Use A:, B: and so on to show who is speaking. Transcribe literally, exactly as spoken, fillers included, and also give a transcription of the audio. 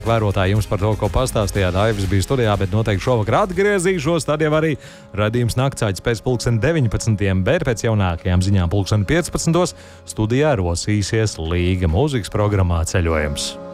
A: Vērotāji jums par to, ko pastāstījāt. Aivis bija studijā, bet noteikti šovakar atgriezīšos. Tad jau arī radījums Naktsaitis pēc pulksten deviņpadsmitiem, bet pēc jaunākajām ziņām pulksten piecpadsmitos studijā rosīsies Līga mūzikas programmā Ceļojums.